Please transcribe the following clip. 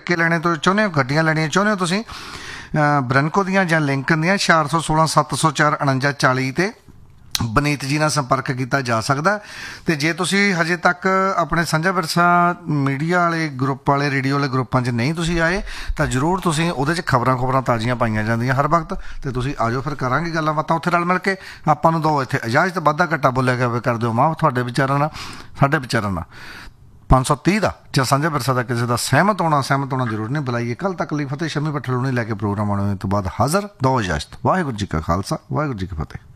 ਟਿੱਕੇ ਲੈਣੇ ਤੋਂ ਚਾਹੁੰਦੇ ਹੋ, ਗੱਡੀਆਂ ਲੈਣੀਆਂ ਚਾਹੁੰਦੇ ਹੋ ਤੁਸੀਂ, ਬ੍ਰੈਂਕੋ ਦੀਆਂ ਜਾਂ ਲਿੰਕਨ ਦੀਆਂ 416 704 49 40 ਤੇ ਬਨੀਤ ਜੀ ਨਾਲ ਸੰਪਰਕ ਕੀਤਾ ਜਾ ਸਕਦਾ। ਤੇ ਜੇ ਤੁਸੀਂ ਹਜੇ ਤੱਕ ਆਪਣੇ ਸਾਂਝਾ ਵਿਰਸਾ ਮੀਡੀਆ ਵਾਲੇ ਗਰੁੱਪ ਵਾਲੇ ਰੇਡੀਓ ਵਾਲੇ ਗਰੁੱਪਾਂ 'ਚ ਨਹੀਂ ਤੁਸੀਂ ਆਏ ਤਾਂ ਜ਼ਰੂਰ ਤੁਸੀਂ ਉਹਦੇ 'ਚ ਖਬਰਾਂ ਤਾਜ਼ੀਆਂ ਪਾਈਆਂ ਜਾਂਦੀਆਂ ਹਰ ਵਕਤ। ਤੇ ਤੁਸੀਂ ਆ ਜਾਓ, ਫਿਰ ਕਰਾਂਗੇ ਗੱਲਾਂ ਬਾਤਾਂ ਉੱਥੇ ਰਲ ਮਿਲ ਕੇ। ਆਪਾਂ ਨੂੰ ਦੋ ਇੱਥੇ ਇਜਾਜ਼ਤ, ਵਾਧਾ ਘੱਟਾ ਬੋਲਿਆ ਗਿਆ ਕਰ ਦਿਓ ਮਾਫ ਤੁਹਾਡੇ ਵਿਚਾਰਾਂ ਨਾਲ, ਸਾਡੇ ਵਿਚਾਰਾਂ ਨਾਲ। 530 ਦਾ ਜਾਂ ਸਾਂਝਾ ਵਿਰਸਾ ਦਾ ਕਿਸੇ ਦਾ ਸਹਿਮਤ ਹੋਣਾ ਜ਼ਰੂਰ ਨਹੀਂ। ਬੁਲਾਈਏ ਕੱਲ੍ਹ ਤੱਕ ਲਈ। ਫਤਿਹ ਸ਼ਮੀ ਪੱਠਲ ਨੂੰ ਲੈ ਕੇ ਪ੍ਰੋਗਰਾਮ ਆਉਣੇ ਤੋਂ ਬਾਅਦ ਹਾਜ਼ਰ। ਦੋ ਇਜਾਜ਼ਤ। ਵਾਹਿਗੁਰੂ ਜੀ ਕਾ ਖਾਲਸਾ, ਵਾਹਿਗੁਰੂ ਜੀ ਕੀ ਫਤਿਹ।